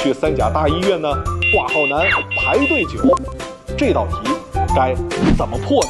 去3甲大医院呢？挂号难，排队久，这道题该怎么破呢？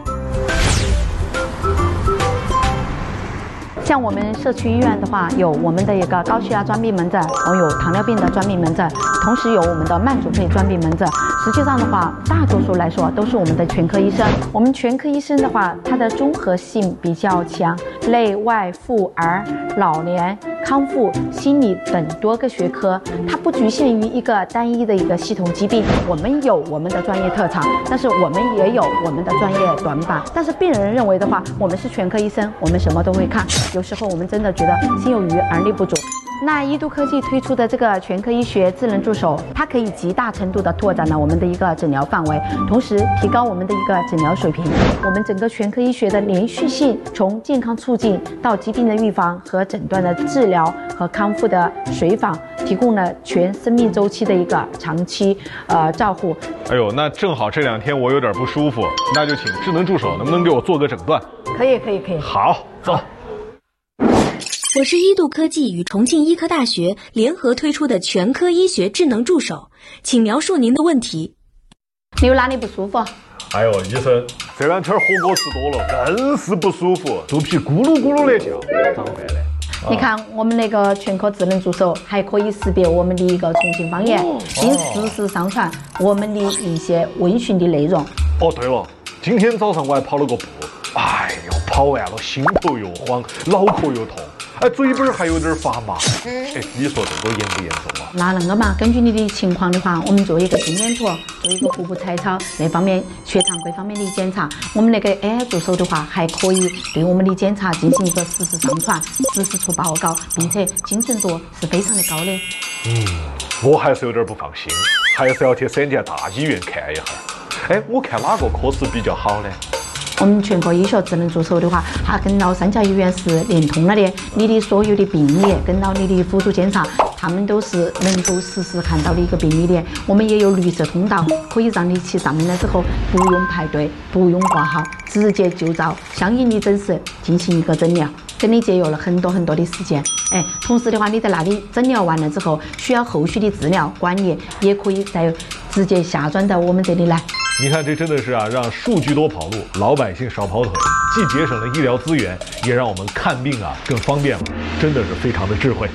像我们社区医院的话，有我们的一个高血压专病门诊，有糖尿病的专病门诊，同时有我们的慢阻肺专病门诊。实际上的话，大多数来说都是我们的全科医生。我们全科医生的话，它的综合性比较强，内外妇儿、老年、康复、心理等多个学科，它不局限于一个单一的一个系统疾病。我们有我们的专业特长，但是我们也有我们的专业短板。但是病人认为的话，我们是全科医生，我们什么都会看。有时候我们真的觉得心有余而力不足。那一度科技推出的这个全科医学智能助手，它可以极大程度的拓展了我们的一个诊疗范围，同时提高我们的一个诊疗水平。我们整个全科医学的连续性，从健康促进到疾病的预防和诊断的治疗和康复的随访，提供了全生命周期的一个长期照护。 哎呦，那正好这2天我有点不舒服，那就请智能助手能不能给我做个诊断？ 可以。 好，走。 我是一度科技与重庆医科大学联合推出的全科医学智能助手，请描述您的问题。 你有哪里不舒服？ 哎呦，医生，这2天火锅吃多了，硬是不舒服，肚皮咕噜咕噜的叫，咋办呢？ 你看我们那个全科智能助手还可以识别我们的一个重庆方言，并实时上传我们的一些问询的内容。 哦，对了，今天早上我还跑了个步，哎呦，跑完了心头又慌，脑壳又痛。哎，嘴巴还有点发麻。哎，你说这个严不严重啊？ 那个嘛，根据你的情况的话，我们做一个心电图，做一个腹部彩超那方面血常规方面的检查。我们那个 AI 助手的话，还可以对我们的检查进行一个实时上传、实时出报告，并且精准度是非常的高的。 我还是有点不放心，还是要去3甲大医院看一下。哎，我看哪个科室比较好呢？ 我们全科医学智能助手的话，它跟到3甲医院是联通了的，你的所有的病历跟到你的辅助检查，他们都是能够实时看到的一个病历的。我们也有绿色通道，可以让你去上门了之后不用排队，不用挂号，直接就到相应的诊室进行一个诊疗，给你节约了很多的时间。哎，同时的话，你在那里诊疗完了之后，需要后续的治疗管理，也可以再直接下转到我们这里来。 你看，这真的是让数据多跑路，老百姓少跑腿，既节省了医疗资源，也让我们看病更方便了，真的是非常的智慧。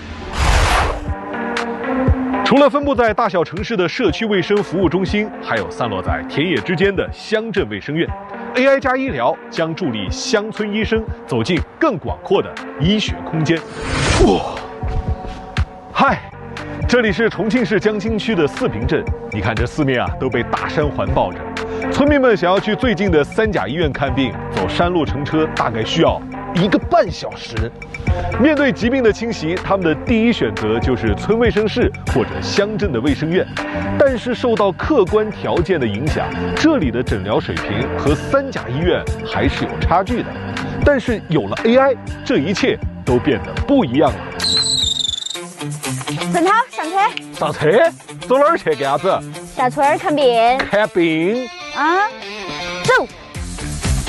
除了分布在大小城市的社区卫生服务中心，还有散落在田野之间的乡镇卫生院。AI 加医疗将助力乡村医生走进更广阔的医学空间。嗨，这里是重庆市江津区的四平镇，你看这四面都被大山环抱着。村民们想要去最近的3甲医院看病，走山路乘车大概需要1个半小时。面对疾病的侵袭，他们的第一选择就是村卫生室或者乡镇的卫生院。但是受到客观条件的影响，这里的诊疗水平和3甲医院还是有差距的。但是有了 AI， 这一切都变得不一样了。 正好上车。 上车？走哪儿去干啥子？ 下村儿看病。 看病？ 啊？